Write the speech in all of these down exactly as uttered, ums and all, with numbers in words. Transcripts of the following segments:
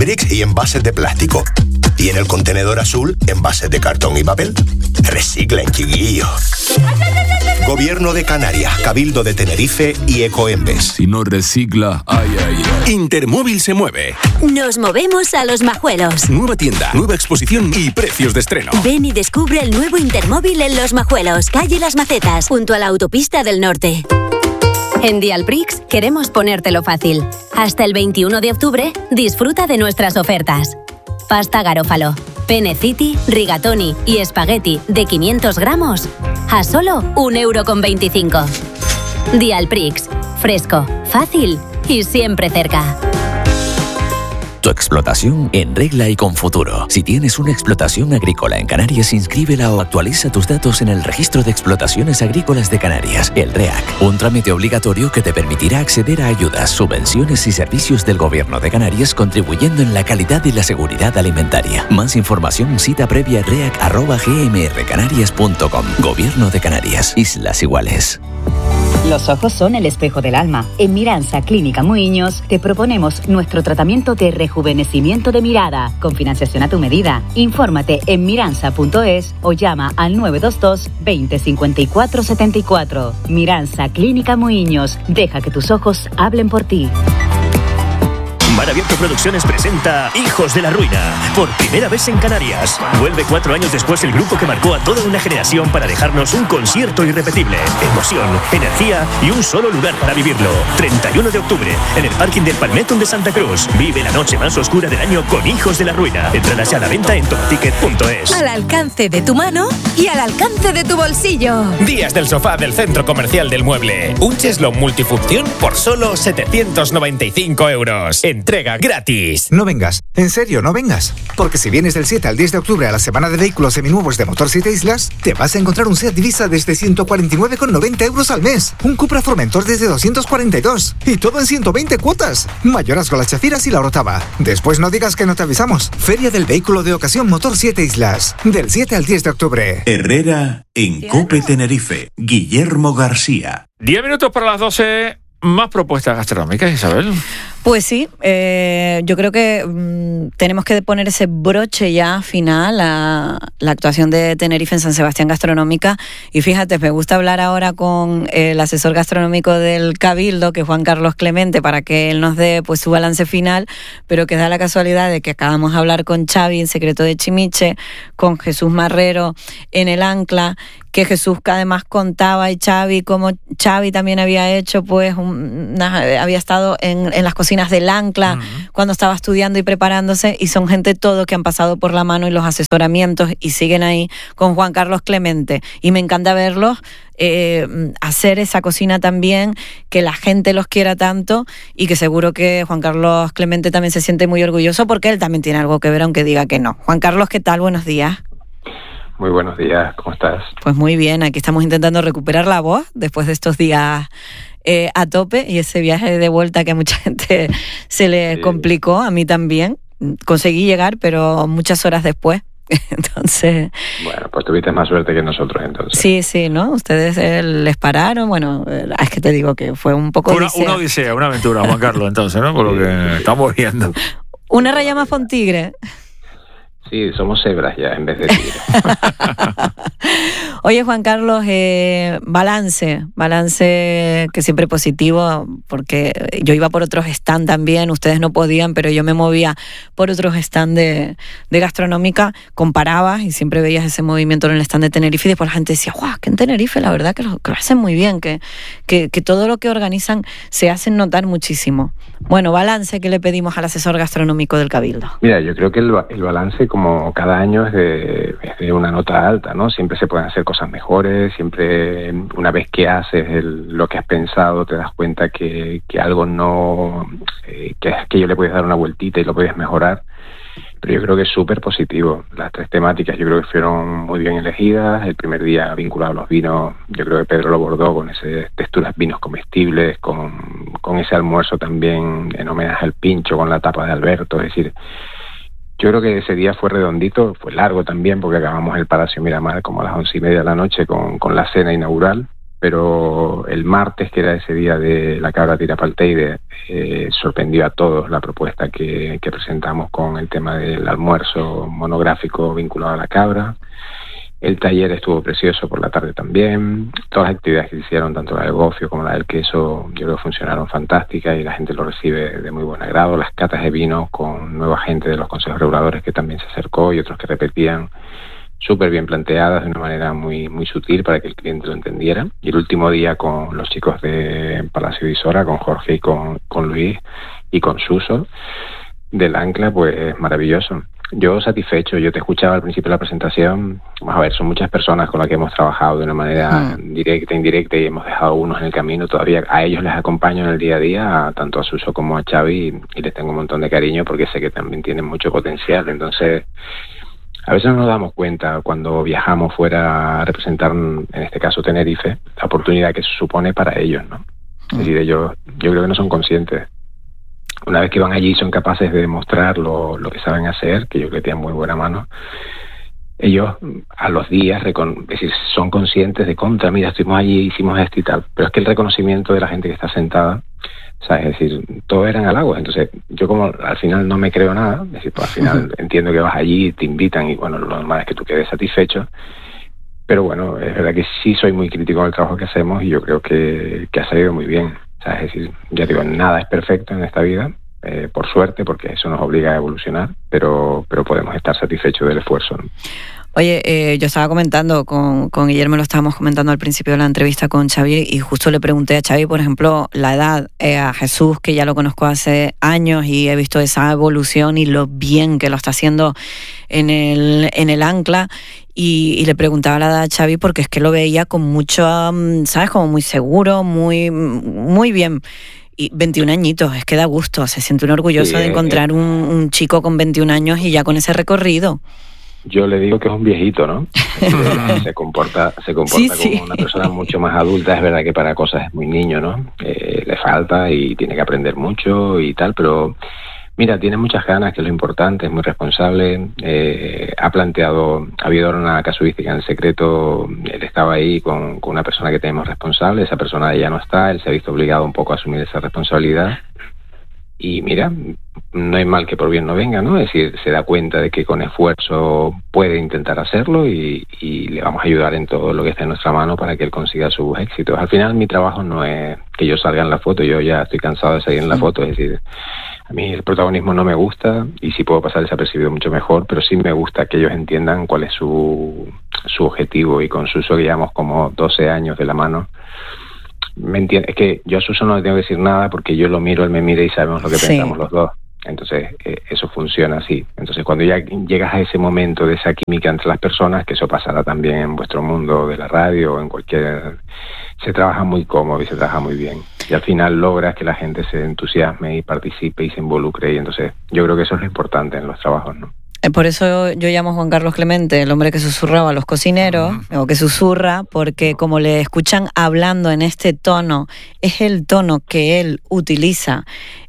bricks y envases de plástico. Y en el contenedor azul, envases de cartón y papel. Reciclen, chiquillos. Gobierno de Canarias, Cabildo de Tenerife y Ecoembes. Si no recicla, ay, ay, ay. Intermóvil se mueve. Nos movemos a Los Majuelos. Nueva tienda, nueva exposición y precios de estreno. Ven y descubre el nuevo Intermóvil en Los Majuelos, calle Las Macetas, junto a la autopista del Norte. En Dialprix queremos ponértelo fácil. Hasta el veintiuno de octubre, disfruta de nuestras ofertas. Pasta Garófalo, Pene City, Rigatoni y Espagueti de quinientos gramos a solo un euro con veinticinco. Dialprix, fresco, fácil y siempre cerca. Tu explotación en regla y con futuro. Si tienes una explotación agrícola en Canarias, inscríbela o actualiza tus datos en el Registro de Explotaciones Agrícolas de Canarias, el REAC. Un trámite obligatorio que te permitirá acceder a ayudas, subvenciones y servicios del Gobierno de Canarias, contribuyendo en la calidad y la seguridad alimentaria. Más información, cita previa reac arroba g m r canarias punto com. Gobierno de Canarias. Islas Iguales. Los ojos son el espejo del alma. En Miransa Clínica Muiños te proponemos nuestro tratamiento de rejuvenecimiento de mirada con financiación a tu medida. Infórmate en miransa punto es o llama al nueve dos dos veinte cincuenta y cuatro setenta y cuatro. Miransa Clínica Muiños. Deja que tus ojos hablen por ti. Mar Abierto Producciones presenta Hijos de la Ruina, por primera vez en Canarias. Vuelve cuatro años después el grupo que marcó a toda una generación para dejarnos un concierto irrepetible. Emoción, energía y un solo lugar para vivirlo. treinta y uno de octubre, en el parking del Palmetto de Santa Cruz. Vive la noche más oscura del año con Hijos de la Ruina. Entradas ya a la venta en topaticket punto es. Al alcance de tu mano y al alcance de tu bolsillo. Días del sofá del Centro Comercial del Mueble. Un cheslón multifunción por solo setecientos noventa y cinco euros. Entrega gratis. No vengas, en serio, no vengas. Porque si vienes del siete al diez de octubre a la semana de vehículos seminuevos de Motor siete Islas, te vas a encontrar un Seat Divisa desde ciento cuarenta y nueve con noventa euros al mes, un Cupra Formentor desde doscientos cuarenta y dos y todo en ciento veinte cuotas. Mayoras con las chafiras y la Orotava. Después no digas que no te avisamos. Feria del Vehículo de Ocasión Motor siete Islas, del siete al diez de octubre. Herrera en COPE Tenerife. Guillermo García. Diez minutos para las doce. Más propuestas gastronómicas, Isabel. Pues sí, eh, yo creo que mmm, tenemos que poner ese broche ya final a la actuación de Tenerife en San Sebastián Gastronómica. Y fíjate, me gusta hablar ahora con el asesor gastronómico del Cabildo, que es Juan Carlos Clemente, para que él nos dé pues su balance final, pero que da la casualidad de que acabamos de hablar con Xavi en Secreto de Chimiche, con Jesús Marrero en El Ancla, que Jesús que además contaba y Xavi, como Xavi también había hecho, pues una, había estado en, en las cocinas del Ancla uh-huh. cuando estaba estudiando y preparándose, y son gente todo que han pasado por la mano y los asesoramientos y siguen ahí con Juan Carlos Clemente, y me encanta verlos eh, hacer esa cocina también, que la gente los quiera tanto, y que seguro que Juan Carlos Clemente también se siente muy orgulloso porque él también tiene algo que ver, aunque diga que no. Juan Carlos, ¿qué tal? Buenos días. Muy buenos días, ¿cómo estás? Pues muy bien, aquí estamos intentando recuperar la voz después de estos días eh, a tope, y ese viaje de vuelta que a mucha gente se le sí. complicó, a mí también. Conseguí llegar, pero muchas horas después. Entonces... Bueno, pues tuviste más suerte que nosotros entonces. Sí, sí, ¿no? Ustedes eh, les pararon, bueno, eh, es que te digo que fue un poco una, odisea. Una odisea, una aventura, Juan Carlos, entonces, ¿no? Por lo que estamos viendo. Una raya más con tigre. Sí, somos cebras ya en vez de tigres. Oye, Juan Carlos, eh, balance, balance que siempre positivo, porque yo iba por otros stand también, ustedes no podían, pero yo me movía por otros stand de, de gastronómica, comparabas y siempre veías ese movimiento en el stand de Tenerife, y después la gente decía, guau, que en Tenerife la verdad que lo, que lo hacen muy bien, que, que, que todo lo que organizan se hacen notar muchísimo. Bueno, balance que le pedimos al asesor gastronómico del Cabildo. Mira, yo creo que el, el balance, como cada año, es de, es de una nota alta, ¿no? Siempre se pueden hacer cosas mejores, siempre una vez que haces el, lo que has pensado te das cuenta que, que algo no, eh, que aquello le puedes dar una vueltita y lo puedes mejorar, pero yo creo que es súper positivo. Las tres temáticas yo creo que fueron muy bien elegidas. El primer día vinculado a los vinos, yo creo que Pedro lo abordó con ese texturas vinos comestibles, con, con ese almuerzo también en homenaje al pincho con la tapa de Alberto, es decir, yo creo que ese día fue redondito, fue largo también porque acabamos el Palacio Miramar como a las once y media de la noche con, con la cena inaugural, pero el martes, que era ese día de la cabra tirapalteide, eh, sorprendió a todos la propuesta que, que presentamos con el tema del almuerzo monográfico vinculado a la cabra. El taller estuvo precioso por la tarde también. Todas las actividades que hicieron, tanto la del gofio como la del queso, yo creo que funcionaron fantásticas y la gente lo recibe de muy buen agrado. Las catas de vino con nueva gente de los consejos reguladores que también se acercó y otros que repetían, súper bien planteadas de una manera muy muy sutil para que el cliente lo entendiera. Y el último día con los chicos de Palacio de Isora, con Jorge y con, con Luis y con Suso del Ancla, pues maravilloso. Yo satisfecho, yo te escuchaba al principio de la presentación. Vamos a ver, son muchas personas con las que hemos trabajado de una manera mm. directa, indirecta, y hemos dejado unos en el camino. Todavía a ellos les acompaño en el día a día, a, tanto a Suso como a Xavi, y les tengo un montón de cariño porque sé que también tienen mucho potencial. Entonces, a veces no nos damos cuenta cuando viajamos fuera a representar, en este caso Tenerife, la oportunidad que se supone para ellos, ¿no? Mm. Es decir, ellos, yo creo que no son conscientes. Una vez que van allí son capaces de demostrar lo, lo que saben hacer, que yo creo que tienen muy buena mano. Ellos a los días recon- es decir, son conscientes de contra, mira, estuvimos allí, hicimos esto y tal, pero es que el reconocimiento de la gente que está sentada, ¿sabes? Es decir, todo eran halagos. Entonces yo como al final no me creo nada, es decir, pues al final uh-huh. entiendo que vas allí, te invitan y bueno, lo normal es que tú quedes satisfecho, pero bueno, es verdad que sí soy muy crítico con el trabajo que hacemos y yo creo que, que ha salido muy bien. O sea, es decir, ya digo, nada es perfecto en esta vida, eh, por suerte, porque eso nos obliga a evolucionar, pero, pero podemos estar satisfechos del esfuerzo, ¿no? Oye, eh, yo estaba comentando con, con Guillermo, lo estábamos comentando al principio de la entrevista con Xavi, y justo le pregunté a Xavi, por ejemplo, la edad, eh, a Jesús, que ya lo conozco hace años y he visto esa evolución y lo bien que lo está haciendo en el, en el Ancla, y, y le preguntaba la edad a Xavi porque es que lo veía con mucho, ¿sabes? Como muy seguro, muy, muy bien. Y veintiún añitos, es que da gusto, se siente un orgulloso sí, de encontrar eh, un, un chico con veintiún años y ya con ese recorrido. Yo le digo que es un viejito, ¿no? se comporta se comporta sí, como sí. una persona mucho más adulta. Es verdad que para cosas es muy niño, ¿no? Eh, le falta y tiene que aprender mucho y tal, pero mira, tiene muchas ganas, que es lo importante, es muy responsable. Eh, ha planteado, ha habido una casuística en el secreto, él estaba ahí con, con una persona que tenemos responsable, esa persona ya no está, él se ha visto obligado un poco a asumir esa responsabilidad. Y mira, no hay mal que por bien no venga, ¿no? Es decir, se da cuenta de que con esfuerzo puede intentar hacerlo y, y le vamos a ayudar en todo lo que esté en nuestra mano para que él consiga sus éxitos. Al final mi trabajo no es que yo salga en la foto, yo ya estoy cansado de salir en la foto, es decir, a mí el protagonismo no me gusta y si puedo pasar desapercibido mucho mejor, pero sí me gusta que ellos entiendan cuál es su, su objetivo, y con Suso que llevamos como doce años de la mano. Me entiende, es que yo a Suso no le tengo que decir nada porque yo lo miro, él me mira y sabemos lo que sí. pensamos los dos. Entonces, eh, eso funciona así. Entonces, cuando ya llegas a ese momento de esa química entre las personas, que eso pasará también en vuestro mundo de la radio o en cualquier... Se trabaja muy cómodo y se trabaja muy bien. Y al final logras que la gente se entusiasme y participe y se involucre. Y entonces, yo creo que eso es lo importante en los trabajos, ¿no? Por eso yo llamo a Juan Carlos Clemente el hombre que susurraba a los cocineros, uh-huh. o que susurra, porque como le escuchan hablando en este tono, es el tono que él utiliza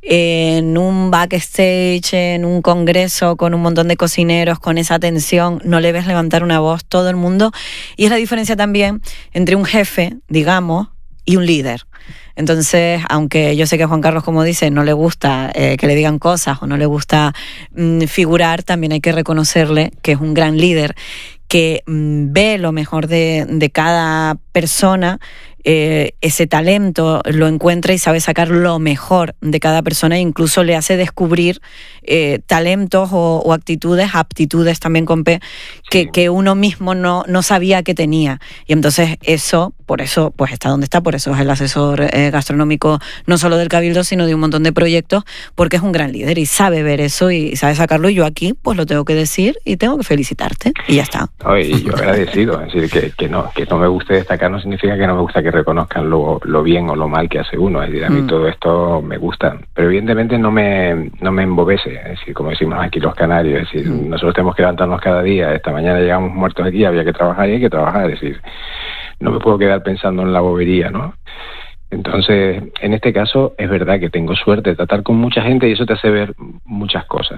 en un backstage, en un congreso con un montón de cocineros, con esa tensión, no le ves levantar una voz, todo el mundo, y es la diferencia también entre un jefe, digamos, y un líder. Entonces, aunque yo sé que a Juan Carlos, como dice, no le gusta eh, que le digan cosas o no le gusta mm, figurar, también hay que reconocerle que es un gran líder, que mm, ve lo mejor de, de cada persona, eh, ese talento lo encuentra y sabe sacar lo mejor de cada persona, e incluso le hace descubrir eh, talentos o, o actitudes, aptitudes también con P, que, que uno mismo no, no sabía que tenía. Y entonces eso, por eso pues está donde está, por eso es el asesor eh, gastronómico no solo del Cabildo, sino de un montón de proyectos, porque es un gran líder y sabe ver eso y sabe sacarlo, y yo aquí pues lo tengo que decir y tengo que felicitarte y ya está. Oye, yo agradecido, es decir, que, que, no, que no me guste destacar no significa que no me gusta que reconozcan lo, lo bien o lo mal que hace uno. Es decir, a mí mm. todo esto me gusta, pero evidentemente no me, no me embobece. Es decir, como decimos aquí los canarios, es decir, mm. nosotros tenemos que levantarnos cada día. Esta mañana llegamos muertos aquí, había que trabajar y hay que trabajar. Es decir, no me puedo quedar pensando en la bobería, ¿no? Entonces, en este caso, es verdad que tengo suerte de tratar con mucha gente y eso te hace ver muchas cosas.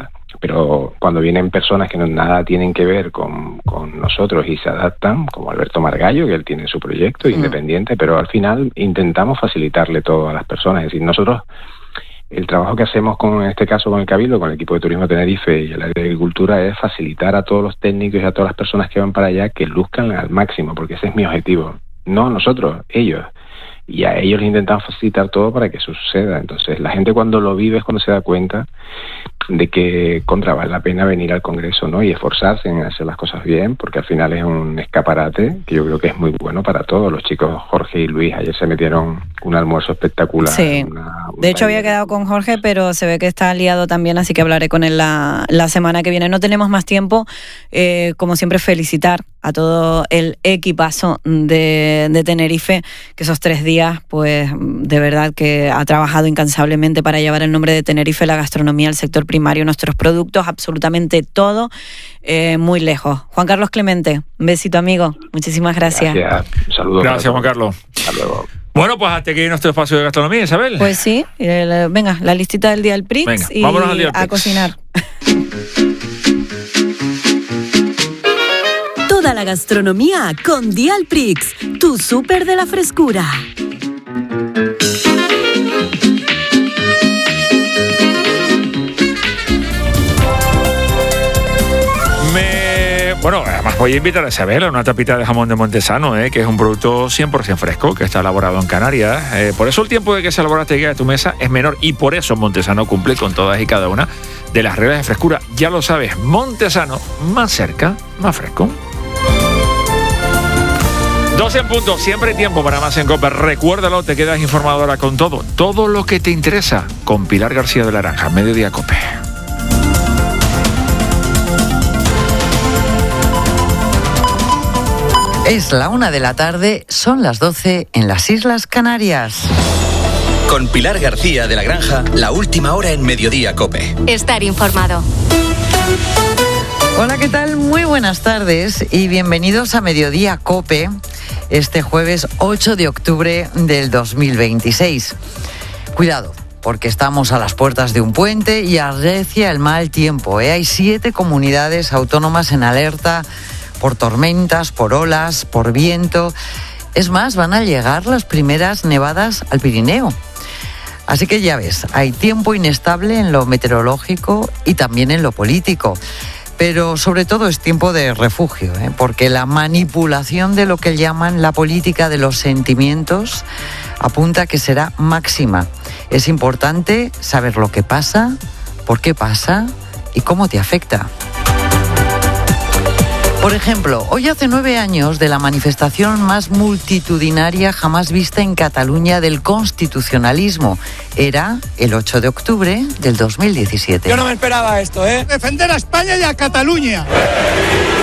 pero cuando vienen personas que no nada tienen que ver con, con nosotros y se adaptan, como Alberto Margallo, que él tiene su proyecto mm. independiente, pero al final intentamos facilitarle todo a las personas. Es decir, nosotros, el trabajo que hacemos con, en este caso con el Cabildo, con el equipo de Turismo Tenerife y el área de Agricultura, es facilitar a todos los técnicos y a todas las personas que van para allá que luzcan al máximo, porque ese es mi objetivo. No nosotros, ellos. Y a ellos les intentamos facilitar todo para que eso suceda. Entonces, la gente cuando lo vive es cuando se da cuenta de que contra vale la pena venir al Congreso, ¿no? Y esforzarse en hacer las cosas bien, porque al final es un escaparate que yo creo que es muy bueno para todos. Los chicos Jorge y Luis ayer se metieron un almuerzo espectacular. Sí, una, un de hecho había quedado con Jorge, pero se ve que está liado también, así que hablaré con él la, la semana que viene. No tenemos más tiempo, eh, como siempre felicitar a todo el equipazo de, de Tenerife, que esos tres días, pues de verdad que ha trabajado incansablemente para llevar el nombre de Tenerife, la gastronomía, el sector primario, nuestros productos, absolutamente todo, eh, muy lejos. Juan Carlos Clemente, un besito, amigo. Muchísimas gracias. Gracias. Un saludo. Gracias, Juan Carlos. Hasta luego. Bueno, pues hasta aquí nuestro espacio de gastronomía, Isabel. Pues sí, eh, venga, la listita del día del Prix. Venga, y vámonos al día del a Prix. cocinar. Toda la gastronomía con Dial Prix, tu súper de la frescura. Me... Bueno, además voy a invitar a Isabel a una tapita de jamón de Montesano, ¿eh? que es un producto cien por ciento fresco, que está elaborado en Canarias. Eh, por eso el tiempo de que se elabora llegue a tu mesa es menor y por eso Montesano cumple con todas y cada una de las reglas de frescura. Ya lo sabes, Montesano, más cerca, más fresco. doce en punto, siempre hay tiempo para más en COPE. Recuérdalo, te quedas informado ahora con todo. Todo lo que te interesa con Pilar García de la Granja, Mediodía COPE. Es la una de la tarde, son las doce en las Islas Canarias. Con Pilar García de la Granja, la última hora en Mediodía COPE. Estar informado. Hola, ¿qué tal? Muy buenas tardes y bienvenidos a Mediodía COPE, este jueves ocho de octubre del dos mil veintiséis. Cuidado, porque estamos a las puertas de un puente y arrecia el mal tiempo, ¿eh? Hay siete comunidades autónomas en alerta por tormentas, por olas, por viento. Es más, van a llegar las primeras nevadas al Pirineo. Así que ya ves, hay tiempo inestable en lo meteorológico y también en lo político. Pero sobre todo es tiempo de refugio, ¿eh? Porque la manipulación de lo que llaman la política de los sentimientos apunta a que será máxima. Es importante saber lo que pasa, por qué pasa y cómo te afecta. Por ejemplo, hoy hace nueve años de la manifestación más multitudinaria jamás vista en Cataluña del constitucionalismo. Era el ocho de octubre del dos mil diecisiete. Yo no me esperaba esto, ¿eh? Defender a España y a Cataluña.